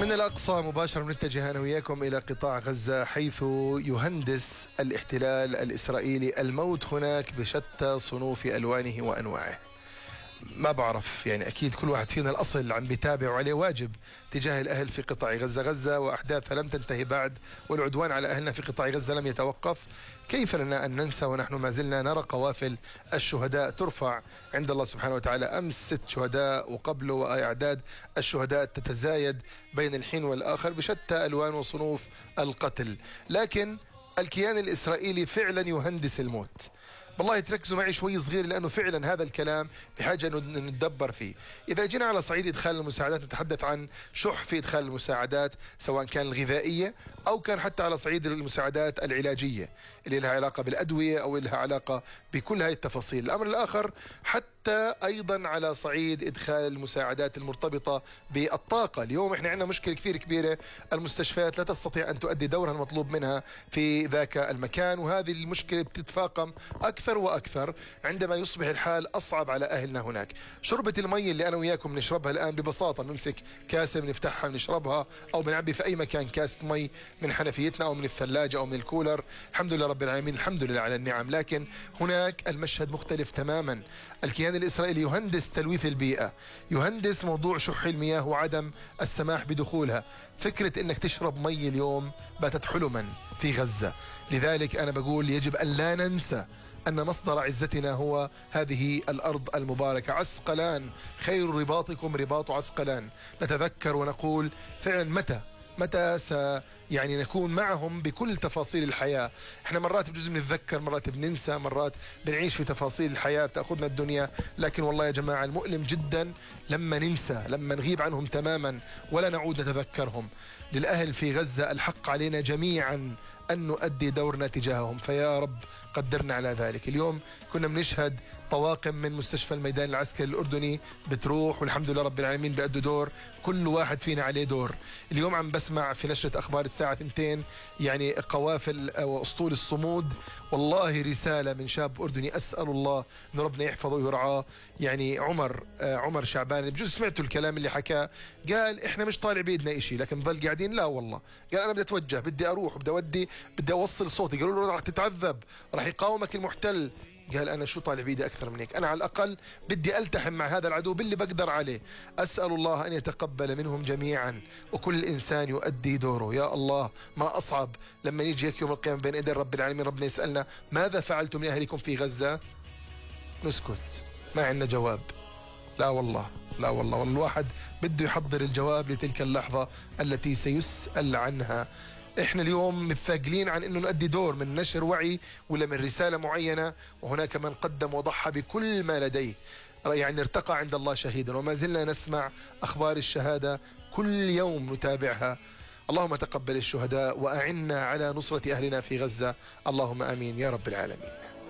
من الأقصى مباشرة نتجه أنا وياكم إلى قطاع غزة، حيث يهندس الاحتلال الإسرائيلي الموت هناك بشتى صنوف ألوانه وأنواعه. ما بعرف، يعني أكيد كل واحد فينا الأصل عم بيتابع وعليه واجب تجاه الأهل في قطاع غزة. غزة وأحداثها لم تنتهي بعد، والعدوان على أهلنا في قطاع غزة لم يتوقف. كيف لنا أن ننسى ونحن ما زلنا نرى قوافل الشهداء ترفع عند الله سبحانه وتعالى؟ أمس 6 شهداء وقبله، وأعداد الشهداء تتزايد بين الحين والآخر بشتى ألوان وصنوف القتل. لكن الكيان الإسرائيلي فعلا يهندس الموت. والله تركزوا معي شوي صغير، لأنه فعلا هذا الكلام بحاجة أن نتدبر فيه. إذا جينا على صعيد إدخال المساعدات، نتحدث عن شح في إدخال المساعدات، سواء كان الغذائية أو كان حتى على صعيد المساعدات العلاجية اللي لها علاقة بالأدوية أو لها علاقة بكل هاي التفاصيل. الأمر الآخر حتى أيضا على صعيد إدخال المساعدات المرتبطة بالطاقة. اليوم إحنا عندنا مشكلة كثير كبيرة، المستشفيات لا تستطيع أن تؤدي دورها المطلوب منها في ذاك المكان، وهذه المشكلة بتتفاقم أكثر وأكثر عندما يصبح الحال أصعب على أهلنا هناك. شربة المي اللي أنا وياكم نشربها الآن ببساطة، نمسك كاسة بنفتحها بنشربها، أو بنعبي في أي مكان كاسة مي من حنفيتنا أو من الثلاجة أو من الكولر. الحمد لله رب العالمين، الحمد لله على النعم. لكن هناك المشهد مختلف تماما. الكيان الإسرائيلي يهندس تلويث البيئة، يهندس موضوع شح المياه وعدم السماح بدخولها. فكرة أنك تشرب مي اليوم باتت حلما في غزة. لذلك أنا بقول يجب أن لا ننسى أن مصدر عزتنا هو هذه الأرض المباركة. عسقلان، خير رباطكم رباط عسقلان. نتذكر ونقول فعلا متى يعني نكون معهم بكل تفاصيل الحياة. احنا مرات بجوز بنتذكر، مرات بننسى، مرات بنعيش في تفاصيل الحياة بتأخذنا الدنيا. لكن والله يا جماعة المؤلم جدا لما ننسى، لما نغيب عنهم تماما ولا نعود نتذكرهم. للأهل في غزة الحق علينا جميعا أن نؤدي دورنا تجاههم، فيا رب قدرنا على ذلك. اليوم كنا بنشهد طواقم من مستشفى الميدان العسكري الأردني بتروح، والحمد لله رب العالمين بيأدوا دور، كل واحد فينا عليه دور. اليوم عم بسمع في نشرة أخبار الساعة 2 يعني قوافل وأسطول الصمود. والله رسالة من شاب أردني، أسأل الله أن ربنا يحفظه ويرعاه. يعني عمر شعبان، بجوز سمعتوا الكلام اللي حكاه. قال إحنا مش طالع بإيدنا إشي لكن نضل قاعدين. لا والله، قال أنا بدي أتوجه، بدي أروح، بدي أوصل صوتي. قالوا له راح تتعذب، راح يقاومك المحتل. قال أنا شو طالع بيدي أكثر من هيك؟ أنا على الأقل بدي ألتحم مع هذا العدو باللي بقدر عليه. أسأل الله أن يتقبل منهم جميعا، وكل إنسان يؤدي دوره. يا الله، ما أصعب لما يجي هيك يوم القيامة بين إيدي رب العالمين، ربنا يسألنا ماذا فعلتم لأهلكم في غزة؟ نسكت، ما عندنا جواب. لا والله، لا والله، والواحد بده يحضر الجواب لتلك اللحظة التي سيسأل عنها. احنا اليوم متثاقلين عن انه نؤدي دور من نشر وعي ولا من رسالة معينة، وهناك من قدم وضحى بكل ما لديه، يعني ارتقى عند الله شهيدا. وما زلنا نسمع اخبار الشهادة كل يوم نتابعها. اللهم تقبل الشهداء وأعنا على نصرة أهلنا في غزة، اللهم آمين يا رب العالمين.